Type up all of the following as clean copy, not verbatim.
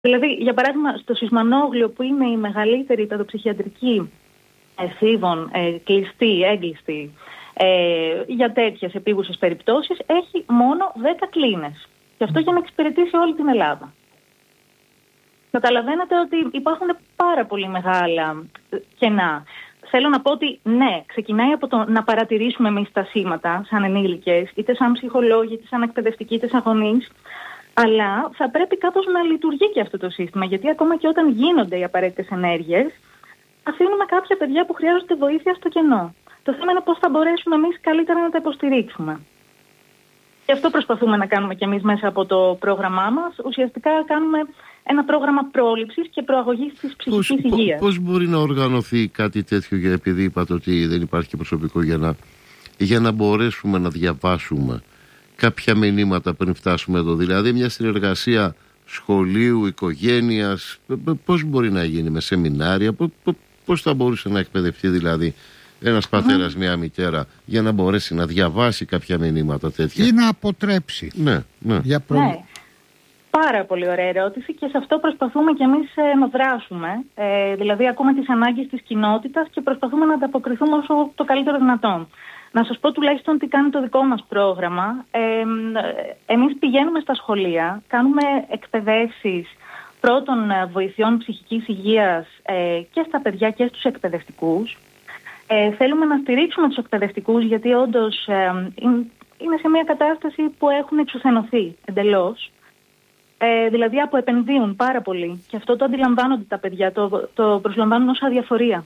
Δηλαδή, για παράδειγμα, στο Σισμανόγλιο, που είναι η μεγαλύτερη παιδοψυχιατρική εφήβων, κλειστή, έγκλειστη, για τέτοιες επίγουσες περιπτώσεις, έχει μόνο 10 κλίνες. Και αυτό για να εξυπηρετήσει όλη την Ελλάδα. Καταλαβαίνετε ότι υπάρχουν πάρα πολύ μεγάλα κενά. Θέλω να πω ότι ναι, ξεκινάει από το να παρατηρήσουμε εμείς τα σήματα σαν ενήλικες, είτε σαν ψυχολόγοι, είτε σαν εκπαιδευτικοί, είτε σαν γονείς, αλλά θα πρέπει κάπως να λειτουργεί και αυτό το σύστημα, γιατί ακόμα και όταν γίνονται οι απαραίτητες ενέργειες, αφήνουμε κάποια παιδιά που χρειάζονται βοήθεια στο κενό. Το θέμα είναι πώς θα μπορέσουμε εμείς καλύτερα να τα υποστηρίξουμε. Και αυτό προσπαθούμε να κάνουμε κι εμείς μέσα από το πρόγραμμά μας. Ουσιαστικά κάνουμε ένα πρόγραμμα πρόληψης και προαγωγής της ψυχικής υγείας. Πώς μπορεί να οργανωθεί κάτι τέτοιο, επειδή είπατε ότι δεν υπάρχει και προσωπικό για να μπορέσουμε να διαβάσουμε κάποια μηνύματα πριν φτάσουμε εδώ? Δηλαδή μια συνεργασία σχολείου, οικογένειας, πώς μπορεί να γίνει με σεμινάρια, πώς θα μπορούσε να εκπαιδευτεί δηλαδή ένας πατέρας, μια μητέρα, για να μπορέσει να διαβάσει κάποια μηνύματα τέτοια ή να αποτρέψει? Ναι. Πάρα πολύ ωραία ερώτηση, και σε αυτό προσπαθούμε κι εμείς να δράσουμε. Δηλαδή ακούμε τις ανάγκες της κοινότητας και προσπαθούμε να ανταποκριθούμε όσο το καλύτερο δυνατόν. Να σας πω τουλάχιστον τι κάνει το δικό μας πρόγραμμα. Εμείς πηγαίνουμε στα σχολεία, κάνουμε εκπαιδεύσεις πρώτων βοηθειών ψυχικής υγείας και στα παιδιά και στους εκπαιδευτικούς. Θέλουμε να στηρίξουμε τους εκπαιδευτικούς, γιατί όντως είναι σε μια κατάσταση που έχουν εξουθενωθεί εντελώς. Δηλαδή αποεπενδύουν πάρα πολύ, και αυτό το αντιλαμβάνονται τα παιδιά, το προσλαμβάνουν ως αδιαφορία.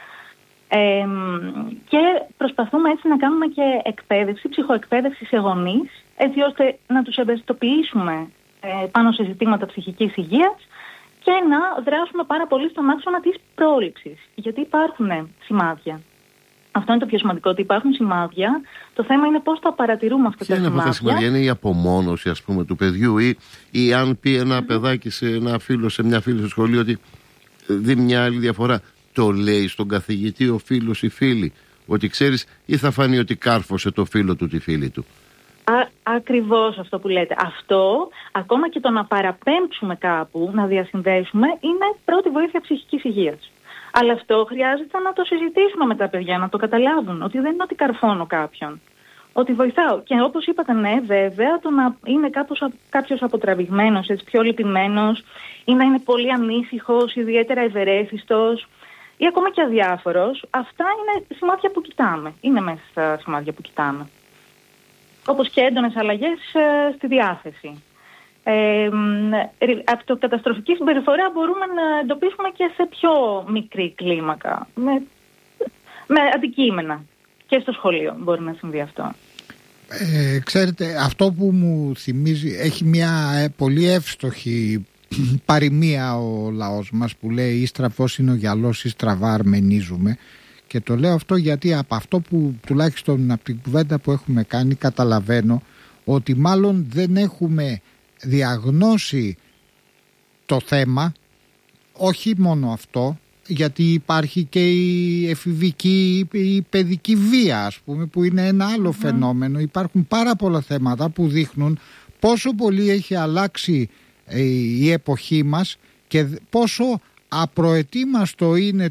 Και προσπαθούμε έτσι να κάνουμε και εκπαίδευση, ψυχοεκπαίδευση σε γονείς, έτσι ώστε να τους ευαισθητοποιήσουμε πάνω σε ζητήματα ψυχικής υγείας και να δράσουμε πάρα πολύ στον άξονα της πρόληψης. Γιατί υπάρχουν σημάδια. Αυτό είναι το πιο σημαντικό, ότι υπάρχουν σημάδια. Το θέμα είναι πώς θα παρατηρούμε αυτά τα σημάδια. Ποια είναι αυτά τα σημάδια? Είναι η απομόνωση, ας πούμε, του παιδιού, ή αν πει ένα παιδάκι σε ένα φίλο, σε μια φίλη στο σχολείο, ότι δει μια άλλη διαφορά, το λέει στον καθηγητή ο φίλος ή φίλη, ότι ξέρεις, ή θα φανεί ότι κάρφωσε το φίλο του τη φίλη του? Ακριβώς αυτό που λέτε. Αυτό, ακόμα και το να παραπέμψουμε κάπου, να διασυνδέσουμε, είναι πρώτη βοήθεια ψυχικής υγείας. Αλλά αυτό χρειάζεται να το συζητήσουμε με τα παιδιά, να το καταλάβουν. Ότι δεν είναι ότι καρφώνω κάποιον. Ότι βοηθάω. Και όπως είπατε, ναι, βέβαια, το να είναι κάποιος αποτραβηγμένος, έτσι, πιο λυπημένος, ή να είναι πολύ ανήσυχος, ιδιαίτερα ευερέθιστος, ή ακόμα και αδιάφορος, αυτά είναι σημάδια που κοιτάμε. Είναι μέσα στα σημάδια που κοιτάμε. Όπως και έντονες αλλαγές στη διάθεση. Αυτοκαταστροφική συμπεριφορά μπορούμε να εντοπίσουμε και σε πιο μικρή κλίμακα, με αντικείμενα. Και στο σχολείο μπορεί να συμβεί αυτό. Ξέρετε, αυτό που μου θυμίζει, έχει μια πολύ εύστοχη παροιμία ο λαός μας που λέει «Ή στραβός είναι ο γυαλός, ή στραβά αρμενίζουμε». Και το λέω αυτό γιατί από αυτό που τουλάχιστον από την κουβέντα που έχουμε κάνει καταλαβαίνω ότι μάλλον δεν έχουμε διαγνώσει το θέμα. Όχι μόνο αυτό, γιατί υπάρχει και η εφηβική, η παιδική βία, ας πούμε, που είναι ένα άλλο φαινόμενο. Υπάρχουν πάρα πολλά θέματα που δείχνουν πόσο πολύ έχει αλλάξει η εποχή μας και πόσο απροετοίμαστο είναι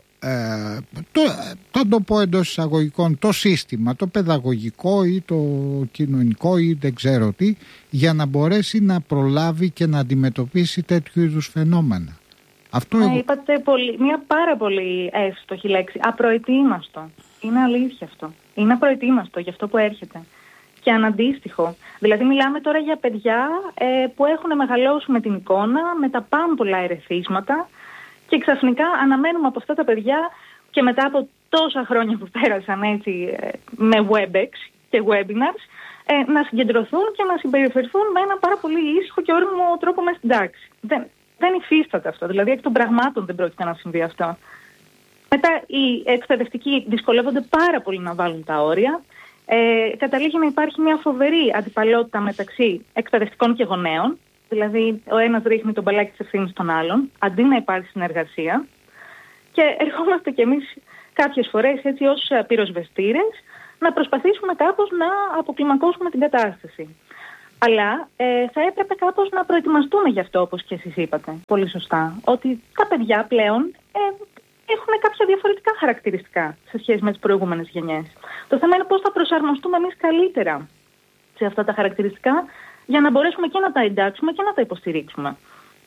το πω εντός εισαγωγικών, το σύστημα, το παιδαγωγικό ή το κοινωνικό ή δεν ξέρω τι, για να μπορέσει να προλάβει και να αντιμετωπίσει τέτοιου είδους φαινόμενα. Αυτό είπατε μια πάρα πολύ εύστοχη λέξη. Απροετοίμαστο. Είναι αλήθεια αυτό. Είναι απροετοίμαστο για αυτό που έρχεται. Και αναντίστοιχο. Δηλαδή μιλάμε τώρα για παιδιά που έχουν μεγαλώσει με την εικόνα, με τα πάμπολα ερεθίσματα, και ξαφνικά αναμένουμε από αυτά τα παιδιά, και μετά από τόσα χρόνια που πέρασαν έτσι με WebEx και webinars, να συγκεντρωθούν και να συμπεριφερθούν με ένα πάρα πολύ ήσυχο και όριμο τρόπο μέσα στην τάξη. Δεν υφίσταται αυτό. Δηλαδή εκ των πραγμάτων δεν πρόκειται να συμβεί αυτό. Μετά οι εκπαιδευτικοί δυσκολεύονται πάρα πολύ να βάλουν τα όρια. Καταλήγει να υπάρχει μια φοβερή αντιπαλότητα μεταξύ εκπαιδευτικών και γονέων. Δηλαδή ο ένας ρίχνει τον μπαλάκι της ευθύνης στον άλλον, αντί να υπάρχει συνεργασία. Και ερχόμαστε κι εμείς κάποιες φορές έτσι ως πυροσβεστήρες να προσπαθήσουμε κάπως να αποκλιμακώσουμε την κατάσταση. Αλλά θα έπρεπε κάπως να προετοιμαστούμε γι' αυτό, όπως και εσείς είπατε πολύ σωστά, ότι τα παιδιά πλέον έχουν κάποια διαφορετικά χαρακτηριστικά σε σχέση με τις προηγούμενες γενιές. Το θέμα είναι πώς θα προσαρμοστούμε εμείς καλύτερα σε αυτά τα χαρακτηριστικά για να μπορέσουμε και να τα εντάξουμε και να τα υποστηρίξουμε.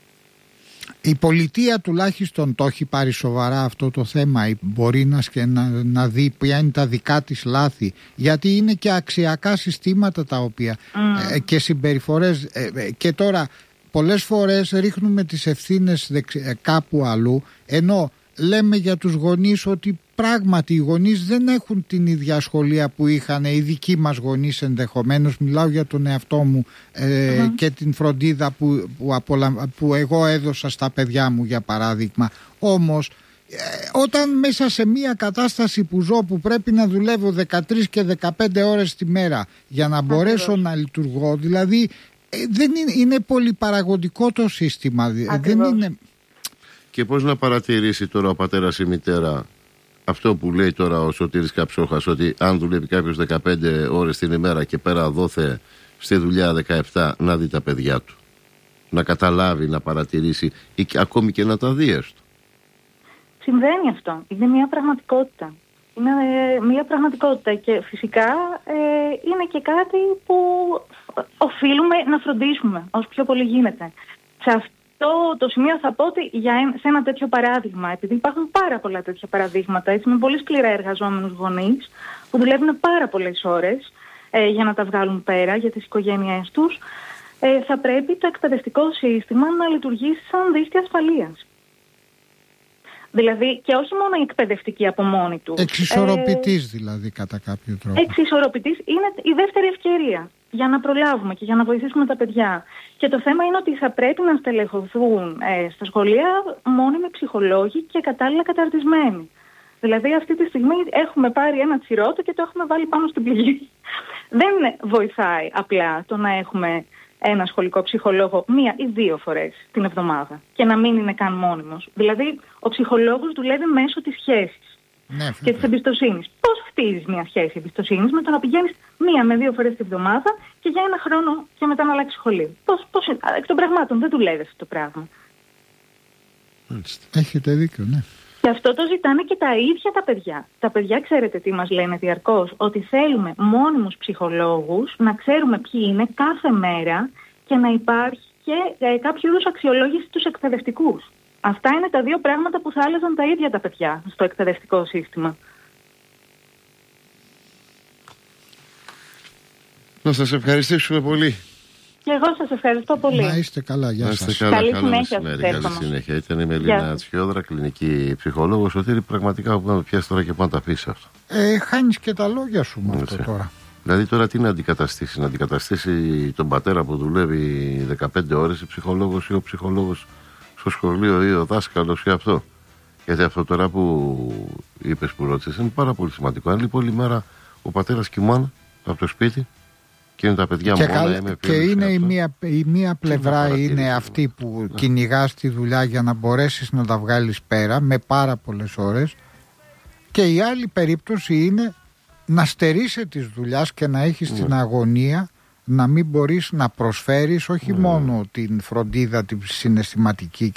Η πολιτεία τουλάχιστον το έχει πάρει σοβαρά αυτό το θέμα, μπορεί να δει ποια είναι τα δικά της λάθη, γιατί είναι και αξιακά συστήματα τα οποία και συμπεριφορές και τώρα πολλές φορές ρίχνουμε τις ευθύνες κάπου αλλού, ενώ λέμε για τους γονείς ότι πράγματι οι γονείς δεν έχουν την ίδια ασχολία που είχαν οι δικοί μας γονείς ενδεχομένως. Μιλάω για τον εαυτό μου και την φροντίδα που εγώ έδωσα στα παιδιά μου, για παράδειγμα. Όμως όταν μέσα σε μια κατάσταση που ζω, που πρέπει να δουλεύω 13 και 15 ώρες τη μέρα για να μπορέσω να λειτουργώ, δηλαδή δεν είναι πολυπαραγωγικό το σύστημα. Δεν είναι... Και πώς να παρατηρήσει τώρα ο πατέρας ή η μητέρα αυτό που λέει τώρα ο Σωτήρης Καψόχας, ότι αν δουλεύει κάποιος 15 ώρες την ημέρα και πέρα δόθε στη δουλειά 17, να δει τα παιδιά του, να καταλάβει, να παρατηρήσει ή ακόμη και να τα δει έστω. Συμβαίνει αυτό. Είναι μια πραγματικότητα. Είναι μια πραγματικότητα και φυσικά είναι και κάτι που οφείλουμε να φροντίσουμε όσο πιο πολύ γίνεται. Σε αυτό το σημείο θα πω ότι σε ένα τέτοιο παράδειγμα, επειδή υπάρχουν πάρα πολλά τέτοια παραδείγματα, έτσι, με πολύ σκληρά εργαζόμενους γονείς που δουλεύουν πάρα πολλές ώρες για να τα βγάλουν πέρα για τις οικογένειές τους, θα πρέπει το εκπαιδευτικό σύστημα να λειτουργήσει σαν δίκτυ ασφαλείας. Δηλαδή και όχι μόνο η εκπαιδευτική από μόνη του. Εξισορροπητής δηλαδή κατά κάποιο τρόπο. Εξισορροπητής είναι η δεύτερη ευκαιρία για να προλάβουμε και για να βοηθήσουμε τα παιδιά. Και το θέμα είναι ότι θα πρέπει να στελεχωθούν στα σχολεία μόνιμοι ψυχολόγοι και κατάλληλα καταρτισμένοι. Δηλαδή αυτή τη στιγμή έχουμε πάρει ένα τσιρότο και το έχουμε βάλει πάνω στην πληγή. Δεν βοηθάει απλά το να έχουμε ένα σχολικό ψυχολόγο 1 ή 2 φορές την εβδομάδα και να μην είναι καν μόνιμος. Δηλαδή ο ψυχολόγος δουλεύει μέσω της σχέσης και της εμπιστοσύνης. Πώς χτίζεις μια σχέση εμπιστοσύνης? Με το να πηγαίνεις 1 με 2 φορές την εβδομάδα και για 1 χρόνο και μετά να αλλάξεις σχολείο. Πώς εκ των πραγμάτων δεν δουλεύει αυτό το πράγμα. Έχετε δίκιο, ναι. Και αυτό το ζητάνε και τα ίδια τα παιδιά. Τα παιδιά ξέρετε τι μας λένε διαρκώς? Ότι θέλουμε μόνιμους ψυχολόγους, να ξέρουμε ποιοι είναι κάθε μέρα και να υπάρχει και κάποιο είδους αξιολόγηση στους εκπαιδευτικούς. Αυτά είναι τα 2 πράγματα που θα άλλαζαν τα ίδια τα παιδιά στο εκπαιδευτικό σύστημα. Να σας ευχαριστήσουμε πολύ. Και εγώ σας ευχαριστώ πολύ. Να είστε καλά, γεια σας. Καλή συνέχεια. Καλή συνέχεια. Ήταν η Μελίνα Τσιόδρα, κλινική ψυχολόγος. Ότι πραγματικά που να το πιάσει τώρα και πάνω τα πεις αυτό. Χάνεις και τα λόγια σου με αυτό τώρα. Δηλαδή τώρα τι να αντικαταστήσει? Να αντικαταστήσει τον πατέρα που δουλεύει 15 ώρες, η ψυχολόγος ή ο ψυχολόγος στο σχολείο ή ο δάσκαλος ή αυτό? Γιατί αυτό τώρα που είπες, που ρώτησες, είναι πάρα πολύ σημαντικό. Αν λοιπόν όλη μέρα ο πατέρας κοιμάται από το σπίτι και είναι τα παιδιά μόνα, και είναι η μία πλευρά είναι αυτή που κυνηγάς τη δουλειά για να μπορέσεις να τα βγάλεις πέρα με πάρα πολλές ώρες, και η άλλη περίπτωση είναι να στερείσαι της δουλειάς και να έχεις την αγωνία να μην μπορείς να προσφέρεις όχι μόνο την φροντίδα την συναισθηματική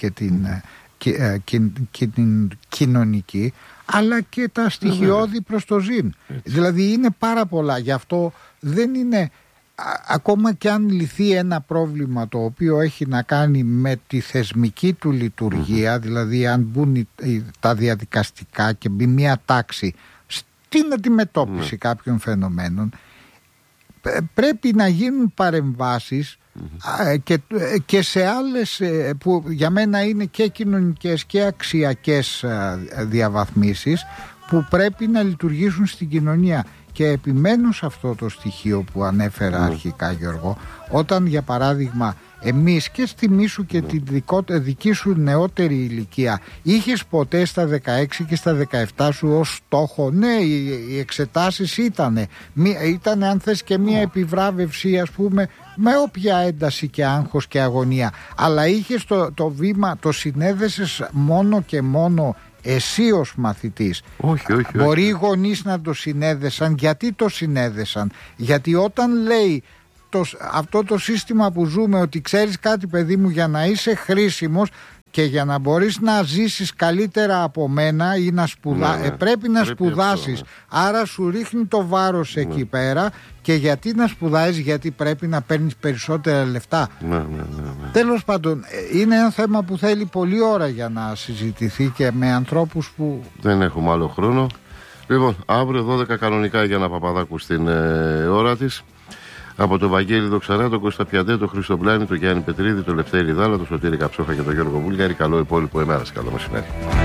και την κοινωνική, αλλά και τα στοιχειώδη προς το ζήν. Δηλαδή είναι πάρα πολλά. Γι' αυτό δεν είναι, ακόμα και αν λυθεί ένα πρόβλημα το οποίο έχει να κάνει με τη θεσμική του λειτουργία, δηλαδή αν μπουν τα διαδικαστικά και μπει μια τάξη στην αντιμετώπιση κάποιων φαινομένων, πρέπει να γίνουν παρεμβάσεις και σε άλλες που για μένα είναι και κοινωνικές και αξιακές διαβαθμίσεις που πρέπει να λειτουργήσουν στην κοινωνία. Και επιμένω σε αυτό το στοιχείο που ανέφερα αρχικά, Γιώργο, όταν για παράδειγμα εμείς και στη μίσου και τη δική σου νεότερη ηλικία είχες ποτέ στα 16 και στα 17 σου ως στόχο? Ναι, οι εξετάσεις ήταν αν θες και μια επιβράβευση, ας πούμε, με όποια ένταση και άγχος και αγωνία, αλλά είχες το βήμα, το συνέδεσες μόνο και μόνο εσύ ως μαθητής? Όχι. Μπορεί οι γονείς να το συνέδεσαν. Γιατί το συνέδεσαν? Γιατί όταν λέει αυτό το σύστημα που ζούμε, ότι ξέρεις κάτι παιδί μου, για να είσαι χρήσιμος και για να μπορείς να ζήσεις καλύτερα από μένα ή να πρέπει να σπουδάσεις αυτό, άρα σου ρίχνει το βάρος εκεί πέρα. Και γιατί να σπουδάζεις? Γιατί πρέπει να παίρνεις περισσότερα λεφτά. Τέλος πάντων, είναι ένα θέμα που θέλει πολλή ώρα για να συζητηθεί και με ανθρώπους που... Δεν έχουμε άλλο χρόνο. Λοιπόν, αύριο 12 κανονικά για ένα Παπαδάκου στην ώρα της. Από τον Βαγγέλη Δοξαρά, τον Κώστα Πιαντέ, τον Χρήστο Πλάνη, τον Γιάννη Πετρίδη, τον Λευτέρη Δάλα, τον Σωτήρη Καψόχα και τον Γιώργο Βούλγαρη. Καλό υπόλοιπο ημέρας. Καλό μεσημέρι.